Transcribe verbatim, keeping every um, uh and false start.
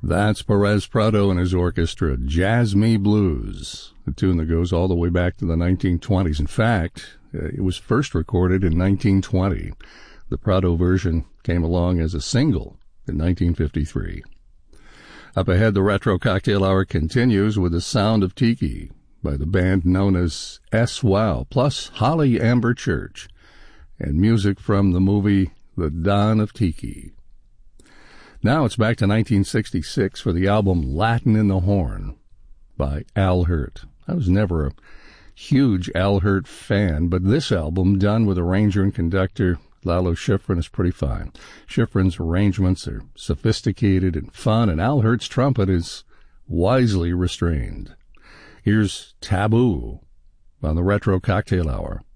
That's Perez Prado and his orchestra, Jazz Me Blues, a tune that goes all the way back to the nineteen twenties. In fact, uh, it was first recorded in nineteen twenty. The Prado version came along as a single in nineteen fifty-three. Up ahead, the Retro Cocktail Hour continues with The Sound of Tiki by the band known as S-Wow, plus Holly Amber Church, and music from the movie The Dawn of Tiki. Now it's back to nineteen sixty-six for the album Latin in the Horn by Al Hirt. I was never a huge Al Hirt fan, but this album, done with arranger and conductor Lalo Schifrin, is pretty fine. Schifrin's arrangements are sophisticated and fun, and Al Hirt's trumpet is wisely restrained. Here's Taboo on the Retro Cocktail Hour.